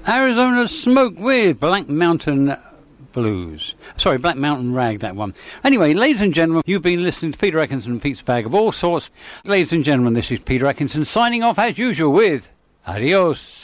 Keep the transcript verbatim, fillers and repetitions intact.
Arizona Smoke with Black Mountain Blues. Sorry, Black Mountain Rag, that one. Anyway, ladies and gentlemen, you've been listening to Peter Atkinson and Pete's Bag of All Sorts. Ladies and gentlemen, this is Peter Atkinson signing off as usual with Adios.